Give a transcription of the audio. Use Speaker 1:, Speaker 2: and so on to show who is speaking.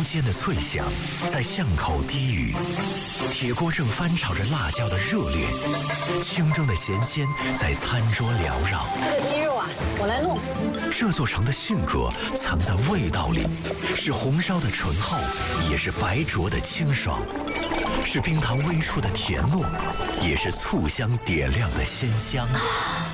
Speaker 1: 间的脆响在巷口低语，铁锅正翻炒着辣椒的热烈，清蒸的咸鲜在餐桌缭绕。
Speaker 2: 这个鸡肉啊，我来弄。
Speaker 1: 这座城的性格藏在味道里，是红烧的醇厚，也是白灼的清爽，是冰糖微出的甜糯，也是醋香点亮的鲜香。